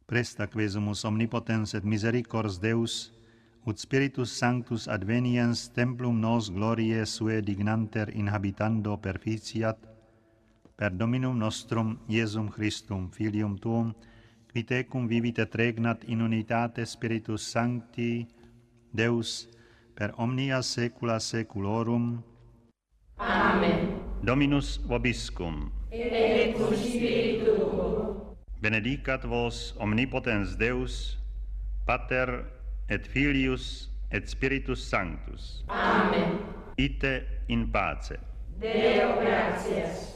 Presta quesumus omnipotens et misericors Deus, ut Spiritus Sanctus adveniens templum nos gloriae suae dignanter inhabitando perficiat, per Dominum nostrum Iesum Christum, Filium Tuum, qui tecum vivit et regnat in unitate Spiritus Sancti, Deus, per omnia saecula saeculorum. Amen. Dominus vobiscum. Et cum spiritu tuo. Benedicat vos omnipotens Deus, Pater et Filius et Spiritus Sanctus. Amen. Ite in pace. Deo gratias.